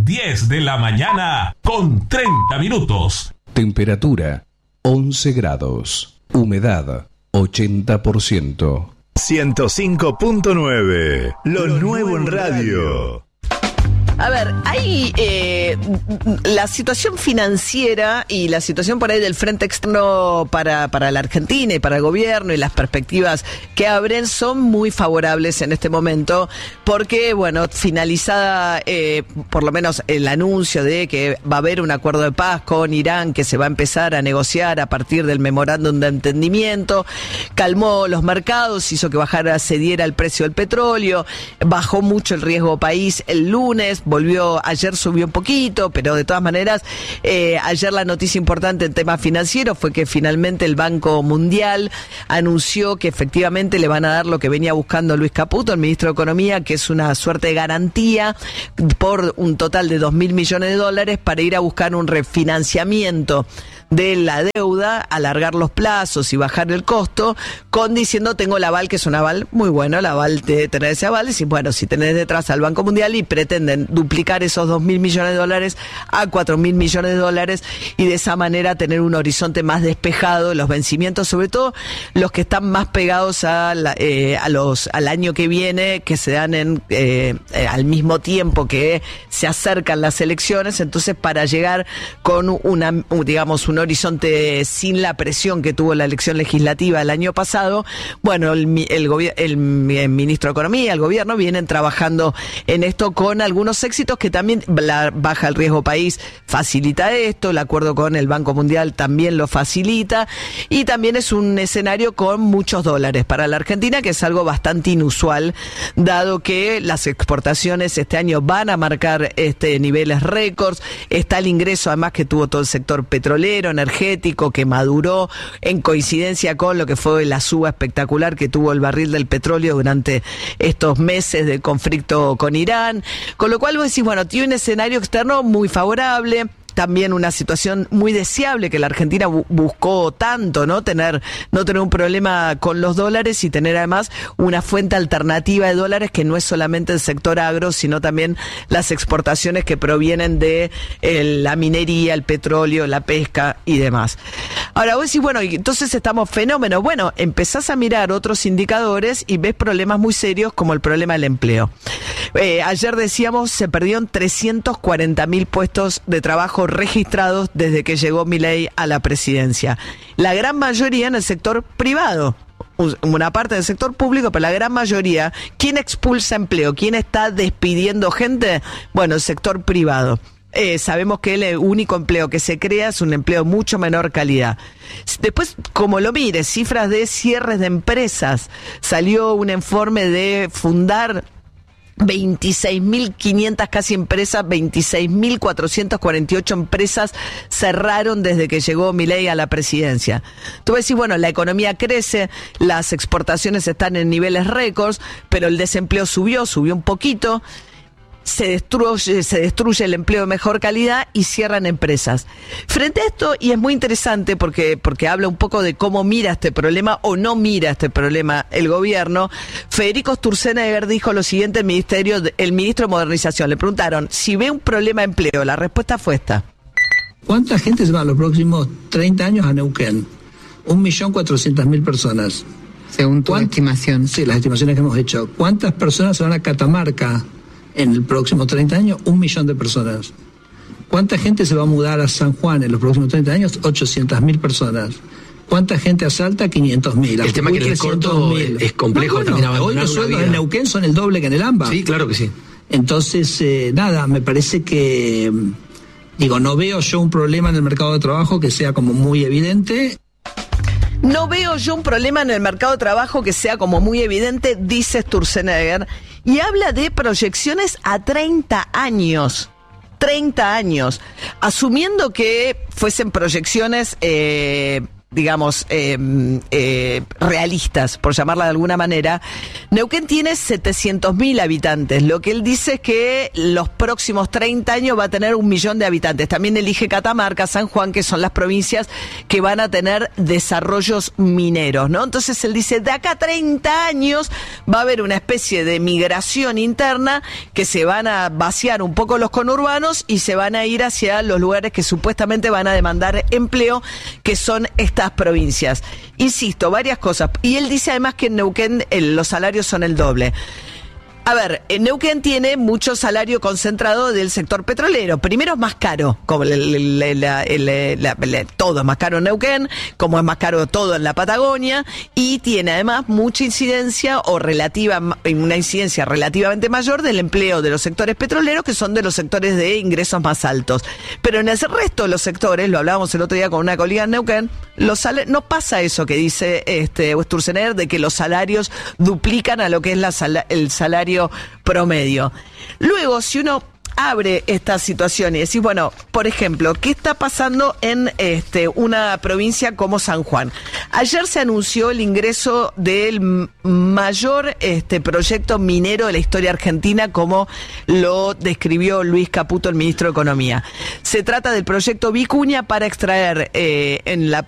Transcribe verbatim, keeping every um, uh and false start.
diez de la mañana con treinta minutos. Temperatura once grados. Humedad ochenta por ciento. ciento cinco punto nueve. Lo, Lo nuevo, nuevo en radio. A ver, hay eh, la situación financiera y la situación por ahí del frente externo para, para la Argentina y para el gobierno y las perspectivas que abren son muy favorables en este momento porque, bueno, finalizada eh, por lo menos el anuncio de que va a haber un acuerdo de paz con Irán que se va a empezar a negociar a partir del memorándum de entendimiento, calmó los mercados, hizo que bajara, cediera el precio del petróleo, bajó mucho el riesgo país el lunes, volvió, ayer subió un poquito, pero de todas maneras, eh, ayer la noticia importante en temas financieros fue que finalmente el Banco Mundial anunció que efectivamente le van a dar lo que venía buscando Luis Caputo, el ministro de Economía, que es una suerte de garantía por un total de dos mil millones de dólares para ir a buscar un refinanciamiento de la deuda, alargar los plazos y bajar el costo, con diciendo tengo el aval, que es un aval muy bueno, el aval de tener ese aval, y bueno, si tenés detrás al Banco Mundial y pretenden duplicar esos dos mil millones de dólares a cuatro mil millones de dólares y de esa manera tener un horizonte más despejado de los vencimientos, sobre todo los que están más pegados a, la, eh, a los al año que viene, que se dan en eh, eh, al mismo tiempo que se acercan las elecciones, entonces para llegar con una, digamos, un horizonte sin la presión que tuvo la elección legislativa el año pasado, bueno, el, el, gobier- el, el ministro de Economía, el gobierno, vienen trabajando en esto con algunos éxitos que también la baja el riesgo país facilita esto, el acuerdo con el Banco Mundial también lo facilita, y también es un escenario con muchos dólares para la Argentina, que es algo bastante inusual, dado que las exportaciones este año van a marcar este niveles récords, está el ingreso además que tuvo todo el sector petrolero, energético, que maduró en coincidencia con lo que fue la suba espectacular que tuvo el barril del petróleo durante estos meses del conflicto con Irán, con lo cual vos decís, bueno, tiene un escenario externo muy favorable, también una situación muy deseable que la Argentina bu- buscó tanto, ¿no? Tener, no tener un problema con los dólares y tener además una fuente alternativa de dólares que no es solamente el sector agro, sino también las exportaciones que provienen de eh, la minería, el petróleo, la pesca y demás. Ahora vos decís, bueno, y entonces estamos fenómenos. Bueno, empezás a mirar otros indicadores y ves problemas muy serios como el problema del empleo. Eh, ayer decíamos, se perdieron trescientos cuarenta mil puestos de trabajo registrados desde que llegó Milei a la presidencia. La gran mayoría en el sector privado. Una parte del sector público, pero la gran mayoría. ¿Quién expulsa empleo? ¿Quién está despidiendo gente? Bueno, el sector privado. Eh, sabemos que el único empleo que se crea es un empleo de mucho menor calidad. Después, como lo mires, cifras de cierres de empresas. Salió un informe de Fundar, veintiséis mil quinientas casi empresas, veintiséis mil cuatrocientas cuarenta y ocho empresas cerraron desde que llegó Milei a la presidencia. Tú vas a decir, bueno, la economía crece, las exportaciones están en niveles récords, pero el desempleo subió, subió un poquito. Se destruye, se destruye el empleo de mejor calidad y cierran empresas. Frente a esto, y es muy interesante porque, porque habla un poco de cómo mira este problema o no mira este problema el gobierno, Federico Sturzenegger dijo lo siguiente, el, ministerio, el ministro de Modernización. Le preguntaron si ve un problema de empleo. La respuesta fue esta. ¿Cuánta gente se va a los próximos treinta años a Neuquén? Un millón cuatrocientas mil personas. Según tu estimación. Sí, las estimaciones que hemos hecho. ¿Cuántas personas se van a Catamarca en el próximo treinta años? Un millón de personas. ¿Cuánta gente se va a mudar a San Juan en los próximos treinta años? ochocientas mil personas. ¿Cuánta gente a Salta? quinientos mil. El tema que en el corto es complejo. No, bueno, hoy los sueldos en Neuquén son el doble que en el AMBA. Sí, claro que sí. Entonces, eh, nada, me parece que, digo, no veo yo un problema en el mercado de trabajo que sea como muy evidente. No veo yo un problema en el mercado de trabajo que sea como muy evidente, dice Sturzenegger, y habla de proyecciones a treinta años. treinta años. Asumiendo que fuesen proyecciones, eh, digamos, eh, eh, realistas, por llamarla de alguna manera, Neuquén tiene setecientos mil habitantes. Lo que él dice es que los próximos treinta años va a tener un millón de habitantes. También elige Catamarca, San Juan, que son las provincias que van a tener desarrollos mineros, ¿no? Entonces él dice, de acá a treinta años va a haber una especie de migración interna que se van a vaciar un poco los conurbanos y se van a ir hacia los lugares que supuestamente van a demandar empleo, que son estas provincias. Insisto, varias cosas. Y él dice además que en Neuquén el, los salarios son el doble. A ver, Neuquén tiene mucho salario concentrado del sector petrolero. Primero es más caro, como el, el, el, el, el, el, todo es más caro en Neuquén, como es más caro todo en la Patagonia, y tiene además mucha incidencia o relativa, una incidencia relativamente mayor del empleo de los sectores petroleros, que son de los sectores de ingresos más altos. Pero en el resto de los sectores, lo hablábamos el otro día con una colega en Neuquén, los sal- no pasa eso que dice este Sturzenegger, de que los salarios duplican a lo que es la sal- el salario promedio. Luego, si uno abre esta situación y decís, bueno, por ejemplo, ¿qué está pasando en este una provincia como San Juan? Ayer se anunció el ingreso del mayor este proyecto minero de la historia argentina, como lo describió Luis Caputo, el ministro de Economía. Se trata del proyecto Vicuña para extraer eh, en la